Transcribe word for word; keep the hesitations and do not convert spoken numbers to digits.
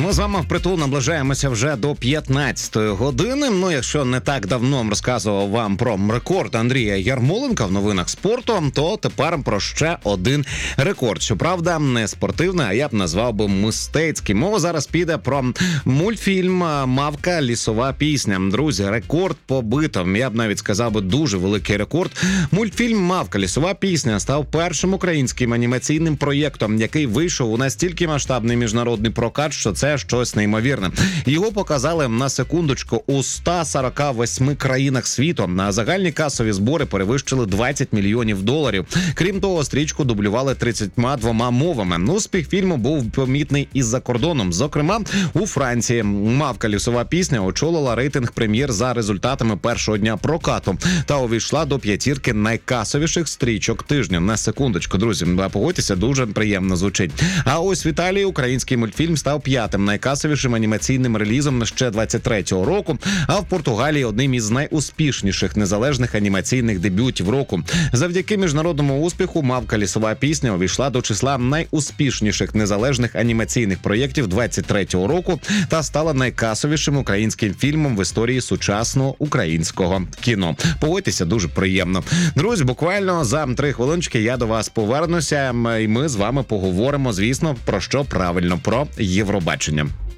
Ми з вами впритул наближаємося вже до п'ятнадцятої години. Ну, якщо не так давно розказував вам про рекорд Андрія Ярмоленка в новинах спорту, то тепер про ще один рекорд. Щоправда, не спортивний, а я б назвав би мистецький. Мова зараз піде про мультфільм «Мавка. Лісова пісня». Друзі, рекорд побито. Я б навіть сказав би дуже великий рекорд. Мультфільм «Мавка. Лісова пісня» став першим українським анімаційним проєктом, який вийшов у настільки масштабний міжнародний прокат, що це щось неймовірне. Його показали на секундочку у ста сорока восьми країнах світу. На загальні касові збори перевищили двадцять мільйонів доларів. Крім того, стрічку дублювали тридцятьма двома мовами. Успіх фільму був помітний і за кордоном. Зокрема, у Франції «Мавка. Лісова пісня» очолила рейтинг прем'єр за результатами першого дня прокату та увійшла до п'ятірки найкасовіших стрічок тижня. На секундочку, друзі, погодьтеся, дуже приємно звучить. А ось в Італії український мультфільм став п'ятим найкасовішим анімаційним релізом ще двадцять третього року, а в Португалії одним із найуспішніших незалежних анімаційних дебютів року. Завдяки міжнародному успіху «Мавка. Лісова пісня» увійшла до числа найуспішніших незалежних анімаційних проєктів двадцять третього року та стала найкасовішим українським фільмом в історії сучасного українського кіно. Погодьтеся, дуже приємно. Друзі, буквально за три хвилиночки я до вас повернуся, і ми з вами поговоримо, звісно, про що правильно, про Євробачення.